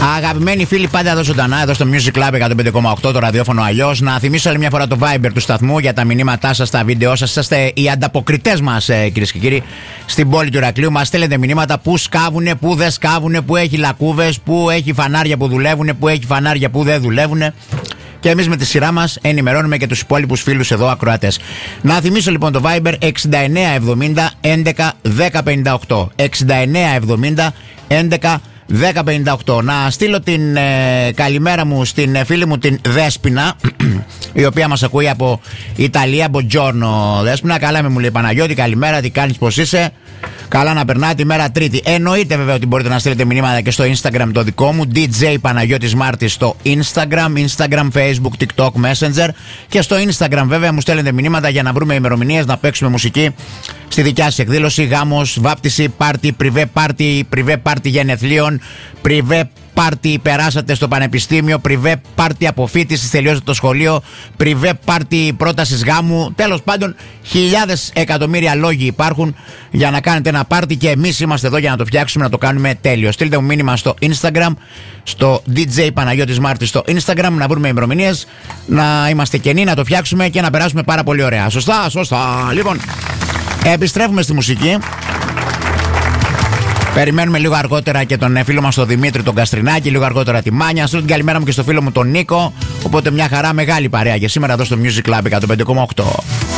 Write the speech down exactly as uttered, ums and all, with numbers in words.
Αγαπημένοι φίλοι, πάντα εδώ ζωντανά, εδώ στο Music Club εκατόν πέντε κόμμα οκτώ, το ραδιόφωνο αλλιώς. Να θυμίσω άλλη μια φορά το Viber του σταθμού για τα μηνύματά σας, τα βίντεό σας. Είσαστε οι ανταποκριτές μας, ε, κυρίες και κύριοι, στην πόλη του Ηρακλείου. Μας στέλνετε μηνύματα που σκάβουνε, που δεν σκάβουνε, που έχει λακκούβες, που έχει φανάρια που δουλεύουνε, που έχει φανάρια που δεν δουλεύουνε. Και εμείς με τη σειρά μας ενημερώνουμε και τους υπόλοιπους φίλους εδώ ακροατές. Να θυμίσω λοιπόν το Viber εξήντα εννέα εβδομήντα έντεκα δέκα πενήντα οκτώ. εξήντα εννέα εβδομήντα έντεκα δέκα πενήντα οκτώ. Να στείλω την ε, καλημέρα μου στην ε, φίλη μου την Δέσποινα, η οποία μας ακούει από Ιταλία. Buongiorno Δέσποινα, καλά με μου λέει Παναγιώτη, καλημέρα, τι κάνεις, πως είσαι? Καλά να περνάτε τη μέρα Τρίτη. Εννοείται βέβαια ότι μπορείτε να στείλετε μηνύματα και στο Instagram το δικό μου, ντι τζέι Παναγιώτης Μάρτης στο Instagram, Instagram, Facebook, TikTok, Messenger. Και στο Instagram βέβαια μου στέλνετε μηνύματα για να βρούμε ημερομηνίες, να παίξουμε μουσική στη δικιά σας εκδήλωση, γάμος, βάπτιση, πάρτι, πριβέ πάρτι, πριβέ πάρτι γενεθλίων, πριβέ πάρτι περάσατε στο πανεπιστήμιο, πριβέ πάρτι αποφοίτησης, τελειώσατε το σχολείο, πριβέ πάρτι πρότασης γάμου. Τέλος πάντων, χιλιάδες εκατομμύρια λόγοι υπάρχουν για να κάνετε ένα πάρτι και εμείς είμαστε εδώ για να το φτιάξουμε, να το κάνουμε τέλειο. Στείλτε μου μήνυμα στο Instagram, στο ντι τζέι Παναγιώτης Μάρτης στο Instagram, να βρούμε ημερομηνίες, να είμαστε κενοί, να το φτιάξουμε και να περάσουμε πάρα πολύ ωραία. Σωστά, σωστά. Λοιπόν, επιστρέφουμε στη μουσική. Περιμένουμε λίγο αργότερα και τον φίλο μας τον Δημήτρη τον Καστρινάκη, λίγο αργότερα τη Μάνια. Στείλω την καλημέρα μου και στο φίλο μου τον Νίκο. Οπότε μια χαρά, μεγάλη παρέα για σήμερα εδώ στο Music Club εκατόν πέντε κόμμα οκτώ.